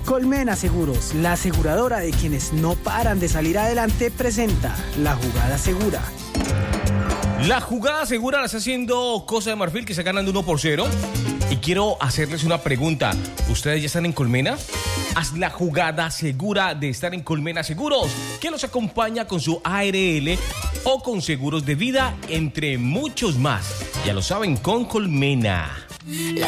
Colmena Seguros, la aseguradora de quienes no paran de salir adelante, presenta La Jugada Segura. La Jugada Segura la está haciendo Costa de Marfil, que está ganando 1-0. Y quiero hacerles una pregunta. ¿Ustedes ya están en Colmena? Haz la jugada segura de estar en Colmena Seguros, que los acompaña con su ARL o con seguros de vida, entre muchos más. Ya lo saben, con Colmena.